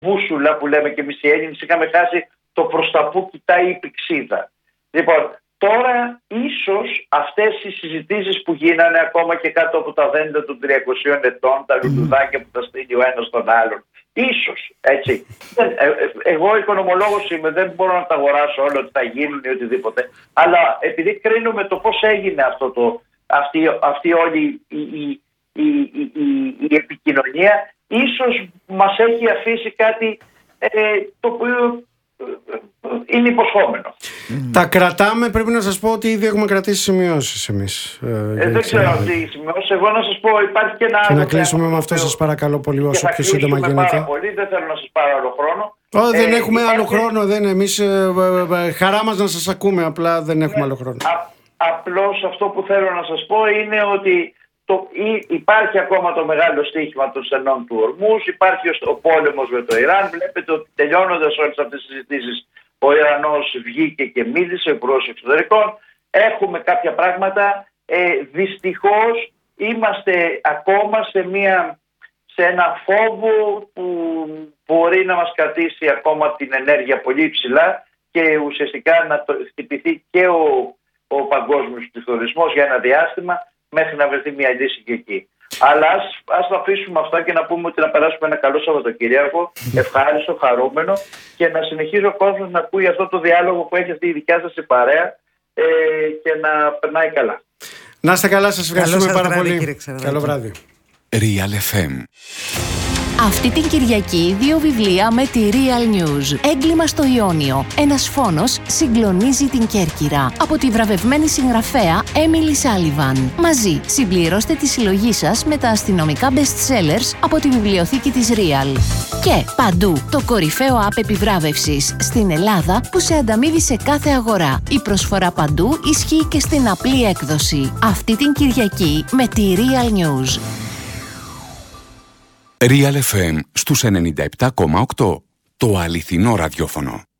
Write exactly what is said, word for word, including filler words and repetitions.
μπούσουλα που λέμε και εμείς οι Έλληνες, είχαμε χάσει το προς τα που κοιτάει η πηξίδα. Λοιπόν, τώρα ίσως αυτές οι συζητήσεις που γίνανε ακόμα και κάτω από τα δέντρα των τριακοσίων ετών, τα λουλουδάκια που τα στείλει ο ένας τον άλλον, ίσως, έτσι. Εγώ οικονομολόγος είμαι, δεν μπορώ να τα αγοράσω όλα ότι θα γίνουν ή οτιδήποτε, αλλά επειδή κρίνουμε το πώς έγινε αυτό το, αυτή, αυτή όλη η, η, η, η, η, η επικοινωνία, ίσως μας έχει αφήσει κάτι ε, το οποίο είναι υποσχόμενο. Mm. Τα κρατάμε, πρέπει να σας πω ότι ήδη έχουμε κρατήσει σημειώσεις εμείς. Ε, δεν ξέρω τι σημειώσεις. Εγώ να σας πω, υπάρχει και ένα άλλο. Και να κλείσουμε με αυτό, σας παρακαλώ πολύ, όσο πιο σύντομα γίνεται. Πάρα πολύ, δεν θέλω να σας πάρω άλλο χρόνο. Ω, δεν ε, έχουμε υπάρχει... άλλο χρόνο. Δεν, εμείς, ε, ε, ε, χαρά μας να σας ακούμε, απλά δεν έχουμε ναι, άλλο χρόνο. Α, απλώς αυτό που θέλω να σας πω είναι ότι το, υπάρχει ακόμα το μεγάλο στοίχημα των στενών του Ορμούς, υπάρχει ο πόλεμος με το Ιράν. Βλέπετε ότι τελειώνοντας όλες αυτές τις συζητήσεις, ο Ιρανός βγήκε και μίλησε, ο Υπουργός Εξωτερικών. Έχουμε κάποια πράγματα. Ε, δυστυχώς είμαστε ακόμα σε, μια, σε ένα φόβο που μπορεί να μας κρατήσει ακόμα την ενέργεια πολύ ψηλά και ουσιαστικά να το χτυπηθεί και ο, ο παγκόσμιος πληθωρισμός για ένα διάστημα, μέχρι να βρεθεί μια λύση και εκεί. Αλλά ας, ας το αφήσουμε αυτά και να πούμε ότι να περάσουμε ένα καλό Σαββατοκύριακο, ευχάριστο, χαρούμενο, και να συνεχίζει ο κόσμος να ακούει αυτό το διάλογο που έχει αυτή η δικιά σας η παρέα ε, και να περνάει καλά. Να είστε καλά, σας ευχαριστούμε πάρα βράδυ, πολύ. Καλό βράδυ. Real εφ εμ. Αυτή την Κυριακή δύο βιβλία με τη Real News. Έγκλημα στο Ιόνιο. Ένας φόνος συγκλονίζει την Κέρκυρα. Από τη βραβευμένη συγγραφέα Emily Sullivan. Μαζί συμπληρώστε τη συλλογή σας με τα αστυνομικά best sellers από τη βιβλιοθήκη της Real. Και παντού το κορυφαίο app επιβράβευσης στην Ελλάδα που σε ανταμείβει σε κάθε αγορά. Η προσφορά παντού ισχύει και στην απλή έκδοση. Αυτή την Κυριακή με τη Real News. Real εφ εμ στους ενενήντα επτά κόμμα οκτώ. Το αληθινό ραδιόφωνο.